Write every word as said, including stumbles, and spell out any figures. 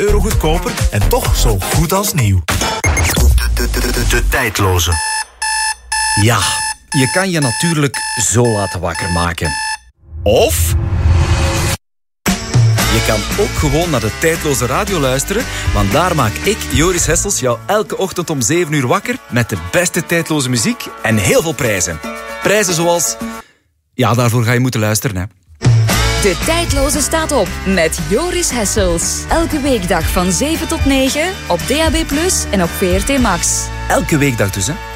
euro goedkoper en toch zo goed als nieuw. De, de, de, de, de tijdloze. Ja, je kan je natuurlijk zo laten wakker maken. Of je kan ook gewoon naar de tijdloze radio luisteren, want daar maak ik, Joris Hessels, jou elke ochtend om zeven uur wakker met de beste tijdloze muziek en heel veel prijzen. Prijzen zoals... Ja, daarvoor ga je moeten luisteren, hè. De tijdloze staat op met Joris Hessels. Elke weekdag van zeven tot negen op D A B plus, en op V R T Max. Elke weekdag dus, hè.